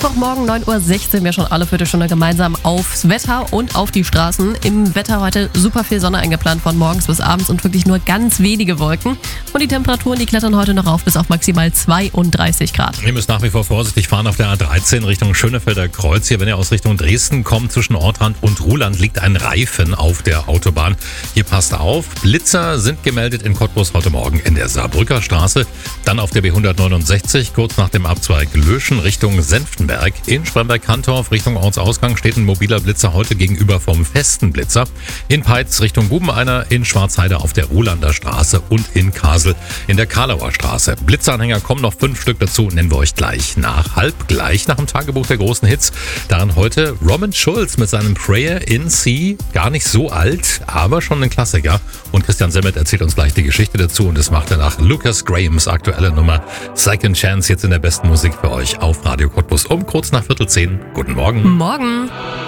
Mittwochmorgen 9:16 Uhr. Wir schauen alle Viertelstunde gemeinsam aufs Wetter und auf die Straßen. Im Wetter heute super viel Sonne eingeplant von morgens bis abends und wirklich nur ganz wenige Wolken. Und die Temperaturen, die klettern heute noch auf bis auf maximal 32 Grad. Ihr müsst nach wie vor vorsichtig fahren auf der A13 Richtung Schönefelder Kreuz. Hier, wenn ihr aus Richtung Dresden kommt, zwischen Ortrand und Ruhland liegt ein Reifen auf der Autobahn. Hier passt auf. Blitzer sind gemeldet in Cottbus heute Morgen in der Saarbrücker Straße. Dann auf der B169, kurz nach dem Abzweig Löschen Richtung Senftenberg. In Spremberg-Kantorf Richtung Ortsausgang steht ein mobiler Blitzer heute gegenüber vom festen Blitzer. In Peitz Richtung Bubeneiner, in Schwarzheide auf der Ruhlander Straße und in Kasel in der Karlauer Straße. Blitzeranhänger kommen noch 5 Stück dazu, nennen wir euch gleich gleich nach dem Tagebuch der großen Hits. Daran heute Robin Schulz mit seinem Prayer in C. Gar nicht so alt, aber schon ein Klassiker. Und Christian Semmet erzählt uns gleich die Geschichte dazu und das macht er nach Lucas Grahams aktuelle Nummer Second Chance jetzt in der besten Musik für euch auf Radio Cottbus um kurz nach 9:45. Guten Morgen. Morgen.